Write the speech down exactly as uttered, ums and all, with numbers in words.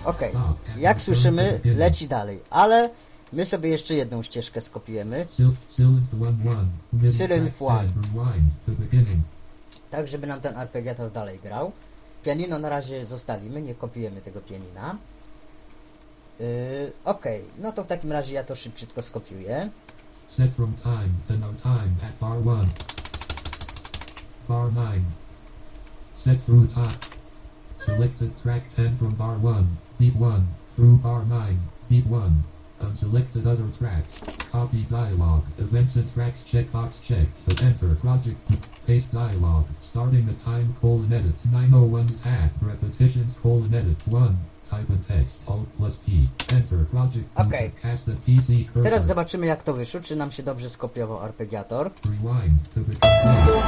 Okej, okay. Jak słyszymy, leci dalej, ale my sobie jeszcze jedną ścieżkę skopiujemy. Sylenth jeden. Tak, żeby nam ten arpeggiator dalej grał. Pianino na razie zostawimy, nie kopiujemy tego pianina. Yy, Okej, okay. No to w takim razie ja to szybciutko skopiuję. Set from time to no time at bar one. Bar nine. Set through time. Selected track ten from bar one, beat one, through bar nine, beat one. Unselected other tracks. Copy dialog. Events and tracks checkbox checked. But enter project. Paste dialog. Starting the time colon edit. nine oh one's tab. Repetitions colon edit. one. Type and text. Alt plus P. Enter project. Okej. Cast the P C cursor. Teraz zobaczymy, jak to wyszło. Czy nam się dobrze skopiował arpeggiator. Rewind to the